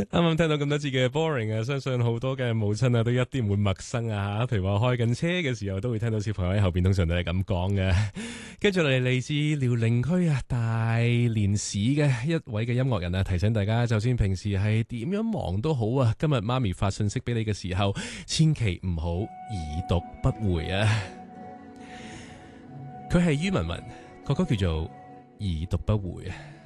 啱啱聽到咁多次嘅 boring 啊，相信好多嘅母親啊都一啲唔會陌生啊吓。譬如話開緊車嘅時候，都會聽到小朋友喺後邊，通常都係咁講嘅。跟住嚟自遼寧區啊大連市嘅一位嘅音樂人啊，提醒大家，就算平時係點樣忙都好啊，今日媽咪發信息俾你嘅時候，千祈唔好已讀不回啊。佢係于文文，個歌叫做《已讀不回》啊。